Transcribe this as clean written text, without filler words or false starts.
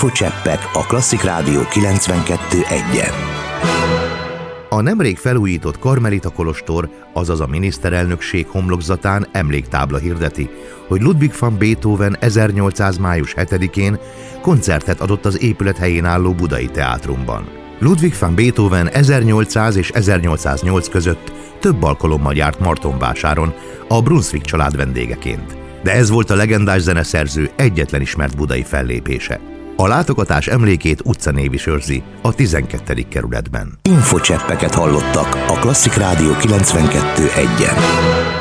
Infocseppek a Klasszik Rádió 92.1-en. A nemrég felújított Karmelita kolostor, azaz a miniszterelnökség homlokzatán emléktábla hirdeti, hogy Ludwig van Beethoven 1800. május 7-én koncertet adott az épület helyén álló Budai Teátrumban. Ludwig van Beethoven 1800 és 1808 között több alkalommal járt Martonvásáron a Brunswick család vendégeként. De ez volt a legendás zeneszerző egyetlen ismert budai fellépése. A látogatás emlékét utcanév is őrzi a 12. kerületben. Infocseppeket hallottak a Klasszik Rádió 92.1-en.